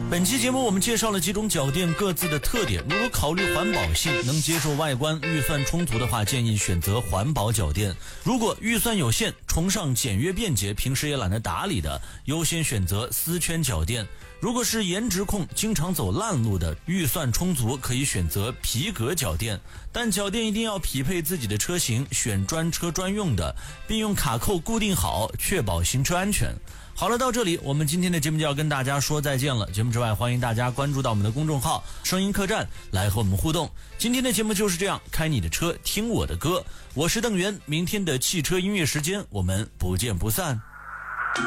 本期节目我们介绍了几种脚垫各自的特点，如果考虑环保性，能接受外观，预算充足的话，建议选择环保脚垫。如果预算有限，崇尚简约便捷，平时也懒得打理的，优先选择丝圈脚垫。如果是颜值控，经常走烂路的，预算充足，可以选择皮革脚垫。但脚垫一定要匹配自己的车型，选专车专用的，并用卡扣固定好，确保行车安全。好了，到这里我们今天的节目就要跟大家说再见了。节目之外，欢迎大家关注到我们的公众号声音客栈来和我们互动。今天的节目就是这样，开你的车听我的歌，我是邓源，明天的汽车音乐时间我们不见不散。